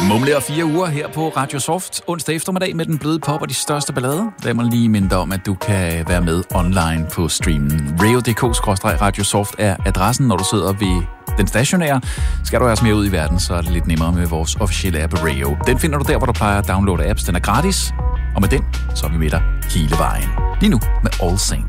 Mumler 4 uger her på Radio Soft. Onsdag eftermiddag med den bløde pop og de største ballader. Lad mig lige minde om, at du kan være med online på streamen. radio.dk/radiosoft er adressen, når du sidder ved den stationære. Skal du altså mere ud i verden, så er det lidt nemmere med vores officielle app Radio. Den finder du der, hvor du plejer at downloade apps. Den er gratis. Og med den, så er vi med dig hele vejen. Lige nu med All Saints.